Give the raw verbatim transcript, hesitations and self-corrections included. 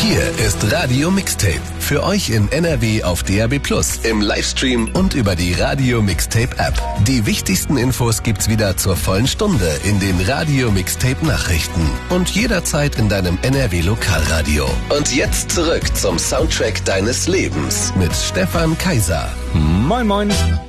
Hier ist Radio Mixtape. Für euch in N R W auf D A B plus, im Livestream und über die Radio Mixtape App. Die wichtigsten Infos gibt's wieder zur vollen Stunde in den Radio Mixtape Nachrichten und jederzeit in deinem N R W Lokalradio. Und jetzt zurück zum Soundtrack deines Lebens mit Stefan Kaiser. Moin moin.